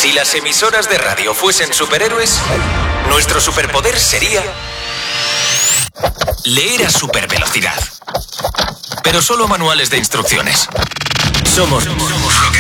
Si las emisoras de radio fuesen superhéroes, nuestro superpoder sería leer a supervelocidad. Pero solo manuales de instrucciones. Somos